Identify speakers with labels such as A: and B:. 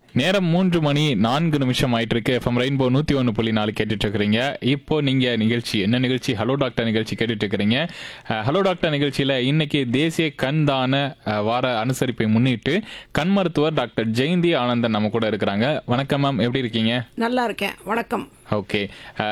A: நேரம் 3:04 ஆயிட்டு இருக்கு. எஃப்எம் ரெயின்போ 101.4 கேட்டுட்டு இருக்கிறீங்க. இப்போ நீங்க என்ன நிகழ்ச்சி? ஹலோ டாக்டர் நிகழ்ச்சி கேட்டுட்டு இருக்கிறீங்க. ஹலோ டாக்டர் நிகழ்ச்சியில இன்னைக்கு தேசிய கண் தான வார அனுசரிப்பை முன்னிட்டு கண் மருத்துவர் டாக்டர் ஜெயந்தி ஆனந்தன் நம்ம கூட இருக்கிறாங்க. வணக்கம் மேம், எப்படி இருக்கீங்க?
B: நல்லா இருக்கேன். வணக்கம்.
A: ஓகே.